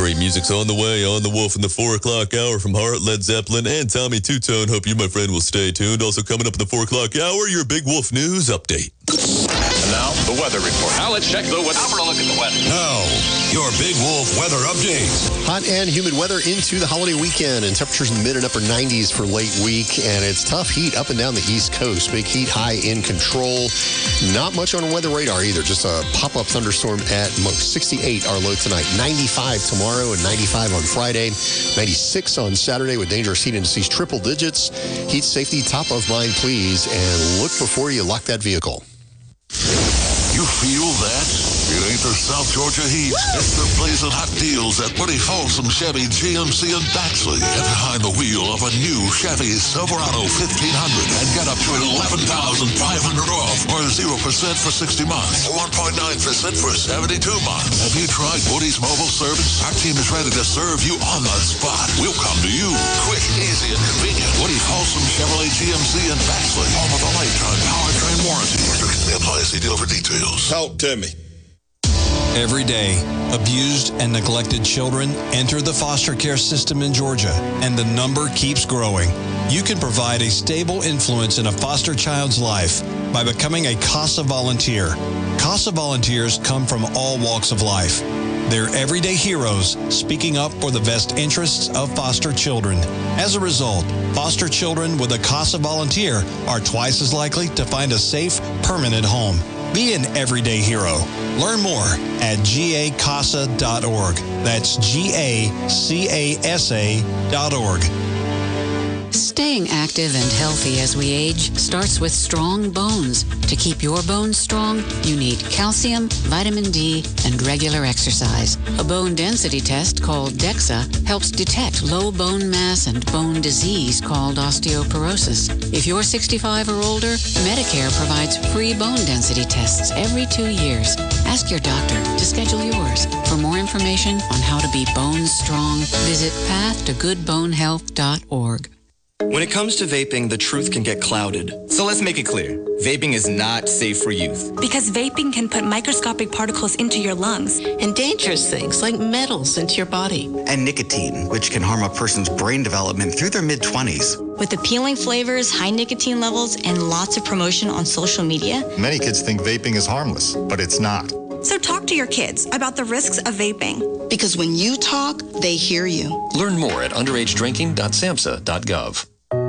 Great music's on the way on The Wolf in the 4 o'clock hour from Heart, Led Zeppelin, and Tommy Two-Tone. Hope you, my friend, will stay tuned. Also coming up at the 4 o'clock hour, your Big Wolf News update. And now, the weather report. Now let's check the weather. Now for a look at the weather. Now, your Big Wolf weather update. Hot and humid weather into the holiday weekend, and temperatures in the mid and upper 90s for late week, and it's tough heat up and down the East Coast. Big heat high in control. Not much on a weather radar either. Just a pop-up thunderstorm at most. 68 our low tonight. 95 tomorrow and 95 on Friday. 96 on Saturday with dangerous heat indices triple digits. Heat safety top of mind, please, and look before you lock that vehicle. You feel that? It ain't the South Georgia heat. It's the blazing hot deals at Woody Folsom Chevy, GMC, and Baxley. Get behind the wheel of a new Chevy Silverado 1500 and get up to $11,500 off or 0% for 60 months, 1.9% for 72 months. Have you tried Woody's mobile service? Our team is ready to serve you on the spot. We'll come to you. Quick, easy, and convenient. Woody Folsom Chevrolet, GMC, and Baxley. Home of the lifetime powertrain warranty. Restrictions may apply. See dealer for details. Talk to me. Every day, abused and neglected children enter the foster care system in Georgia, and the number keeps growing. You can provide a stable influence in a foster child's life by becoming a CASA volunteer. CASA volunteers come from all walks of life. They're everyday heroes speaking up for the best interests of foster children. As a result, foster children with a CASA volunteer are twice as likely to find a safe, permanent home. Be an everyday hero. Learn more at gacasa.org. That's GACASA.org. Staying active and healthy as we age starts with strong bones. To keep your bones strong, you need calcium, vitamin D, and regular exercise. A bone density test called DEXA helps detect low bone mass and bone disease called osteoporosis. If you're 65 or older, Medicare provides free bone density tests every 2 years. Ask your doctor to schedule yours. For more information on how to be bone strong, visit pathtogoodbonehealth.org. When it comes to vaping, the truth can get clouded. So let's make it clear. Vaping is not safe for youth. Because vaping can put microscopic particles into your lungs. And dangerous things like metals into your body. And nicotine, which can harm a person's brain development through their mid-20s. With appealing flavors, high nicotine levels, and lots of promotion on social media. Many kids think vaping is harmless, but it's not. So talk to your kids about the risks of vaping. Because when you talk, they hear you. Learn more at underagedrinking.samhsa.gov.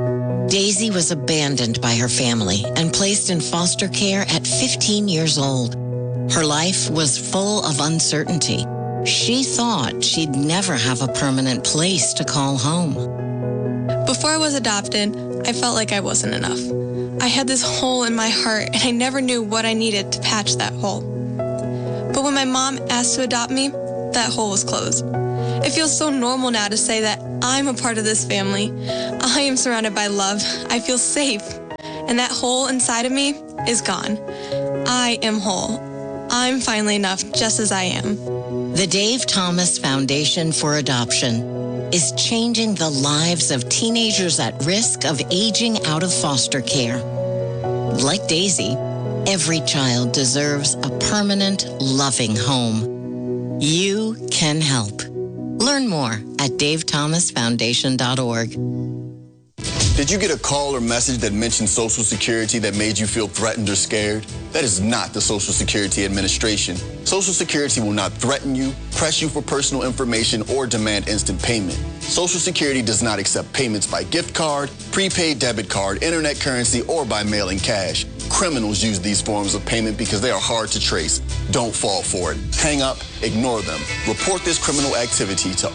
Daisy was abandoned by her family and placed in foster care at 15 years old. Her life was full of uncertainty. She thought she'd never have a permanent place to call home. Before I was adopted, I felt like I wasn't enough. I had this hole in my heart, and I never knew what I needed to patch that hole. But when my mom asked to adopt me, that hole was closed. It feels so normal now to say that I'm a part of this family. I am surrounded by love. I feel safe. And that hole inside of me is gone. I am whole. I'm finally enough just as I am. The Dave Thomas Foundation for Adoption is changing the lives of teenagers at risk of aging out of foster care. Like Daisy, every child deserves a permanent, loving home. You can help. Learn more at davethomasfoundation.org. Did you get a call or message that mentioned Social Security that made you feel threatened or scared? That is not the Social Security Administration. Social Security will not threaten you, press you for personal information, or demand instant payment. Social Security does not accept payments by gift card, prepaid debit card, internet currency, or by mailing cash. Criminals use these forms of payment because they are hard to trace. Don't fall for it. Hang up, ignore them. Report this criminal activity to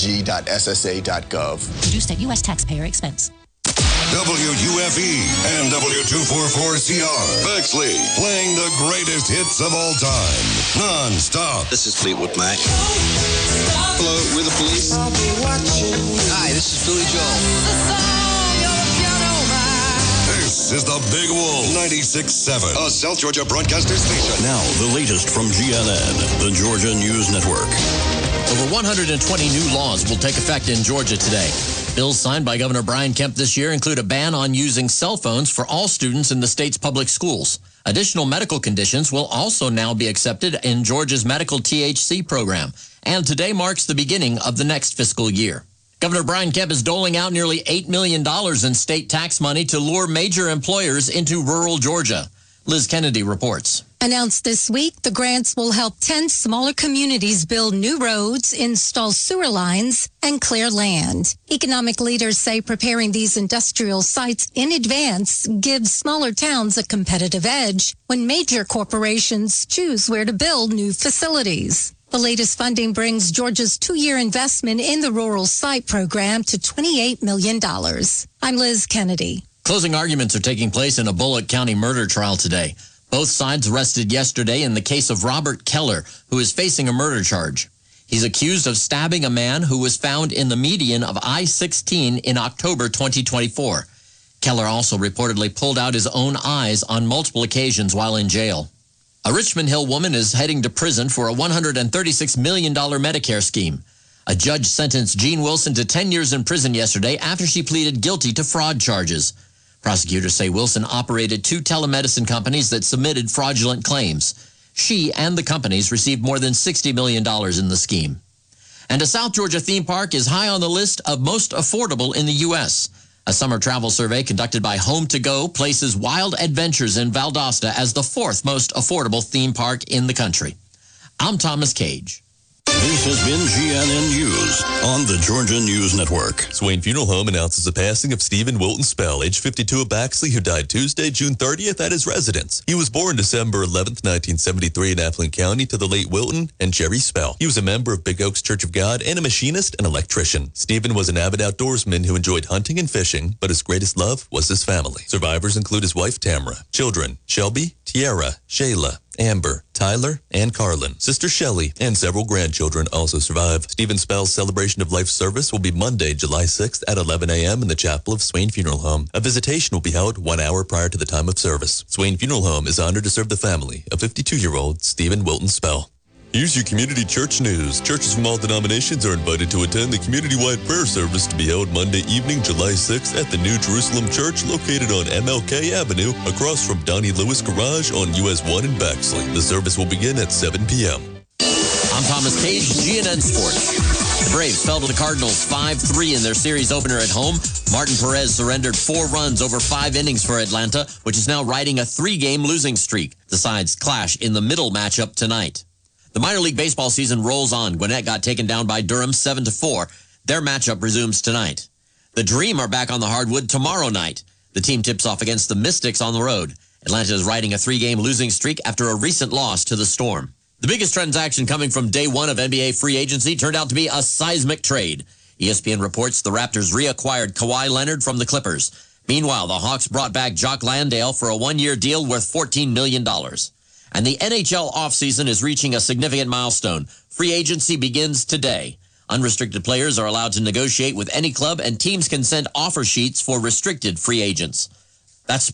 oig.ssa.gov. Produced at U.S. taxpayer expense. WUFE and W244CR. Bexley, playing the greatest hits of all time. Non-stop. This is Fleetwood Mac. Hello, we're the Police. Hi, this is Billy Joel. This is the Big Wolf 96.7, a South Georgia broadcaster station. Now, the latest from GNN, the Georgia News Network. Over 120 new laws will take effect in Georgia today. Bills signed by Governor Brian Kemp this year include a ban on using cell phones for all students in the state's public schools. Additional medical conditions will also now be accepted in Georgia's medical THC program. and today marks the beginning of the next fiscal year. Governor Brian Kemp is doling out nearly $8 million in state tax money to lure major employers into rural Georgia. Liz Kennedy reports. Announced this week, the grants will help 10 smaller communities build new roads, install sewer lines, and clear land. Economic leaders say preparing these industrial sites in advance gives smaller towns a competitive edge when major corporations choose where to build new facilities. The latest funding brings Georgia's 2-year investment in the Rural Site Program to $28 million. I'm Liz Kennedy. Closing arguments are taking place in a Bullock County murder trial today. Both sides rested yesterday in the case of Robert Keller, who is facing a murder charge. He's accused of stabbing a man who was found in the median of I-16 in October 2024. Keller also reportedly pulled out his own eyes on multiple occasions while in jail. A Richmond Hill woman is heading to prison for a $136 million Medicare scheme. A judge sentenced Jean Wilson to 10 years in prison yesterday after she pleaded guilty to fraud charges. Prosecutors say Wilson operated 2 telemedicine companies that submitted fraudulent claims. She and the companies received more than $60 million in the scheme. And a South Georgia theme park is high on the list of most affordable in the U.S. A summer travel survey conducted by Home to Go places Wild Adventures in Valdosta as the 4th most affordable theme park in the country. I'm Thomas Cage. This has been GNN News on the Georgia News Network. Swain Funeral Home announces the passing of Stephen Wilton Spell, age 52 of Baxley, who died Tuesday, June 30th at his residence. He was born December 11th, 1973 in Affluent County to the late Wilton and Jerry Spell. He was a member of Big Oaks Church of God and a machinist and electrician. Stephen was an avid outdoorsman who enjoyed hunting and fishing, but his greatest love was his family. Survivors include his wife Tamara, children Shelby, Tiara, Shayla, Amber, Tyler, and Carlin. Sister Shelley and several grandchildren also survive. Stephen Spell's Celebration of Life service will be Monday, July 6th at 11 a.m. in the chapel of Swain Funeral Home. A visitation will be held 1 hour prior to the time of service. Swain Funeral Home is honored to serve the family of 52-year-old Stephen Wilton Spell. Here's your community church news. Churches from all denominations are invited to attend the community-wide prayer service to be held Monday evening, July 6th at the New Jerusalem Church located on MLK Avenue across from Donnie Lewis Garage on US 1 in Baxley. The service will begin at 7 p.m. I'm Thomas Cage, GNN Sports. The Braves fell to the Cardinals 5-3 in their series opener at home. Martin Perez surrendered 4 runs over 5 innings for Atlanta, which is now riding a 3-game losing streak. The sides clash in the middle matchup tonight. The minor league baseball season rolls on. Gwinnett got taken down by Durham 7-4. Their matchup resumes tonight. The Dream are back on the hardwood tomorrow night. The team tips off against the Mystics on the road. Atlanta is riding a 3-game losing streak after a recent loss to the Storm. The biggest transaction coming from day one of NBA free agency turned out to be a seismic trade. ESPN reports the Raptors reacquired Kawhi Leonard from the Clippers. Meanwhile, the Hawks brought back Jock Landale for a 1-year deal worth $14 million. And the NHL offseason is reaching a significant milestone. Free agency begins today. Unrestricted players are allowed to negotiate with any club, and teams can send offer sheets for restricted free agents. That's